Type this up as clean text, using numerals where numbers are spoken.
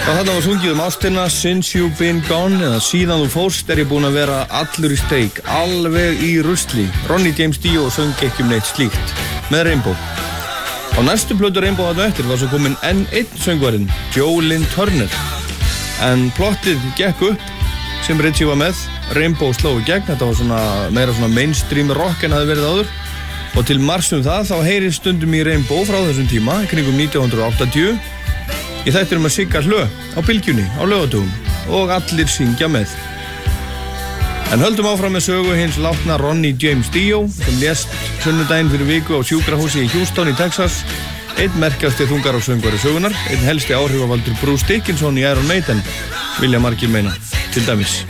Þarna var sungið ástina Since You've Been Gone eða Síðan þú fórst ég búinn að vera allur í steik, alveg í rusli. Ronnie James Dio söng ekki neitt slíkt með Rainbow. Á næstu plötu Rainbow þarna eftir var svo kominn enn einn söngvarinn, Joe Lynn Turner. En plottið gekk upp sem Ritchie var með, Rainbow sló í gegn, þetta var meira mainstream rock en hafði verið áður. Og til marks það þá heyrir stundum í Rainbow frá þessum tíma, kringum 1980. Í þættinum að Sigga hlö á bylgjunni á laugardögum og allir syngja með. En höldum áfram með sögu hins látna Ronnie James Dio sem lést sunnudaginn fyrir viku á sjúkrahúsi í Houston í Texas. Einn merkasti þungarokkssöngvari sögunar, einn helsti áhrifavaldur Bruce Dickinson í Iron Maiden, vilja margir meina, til dæmis.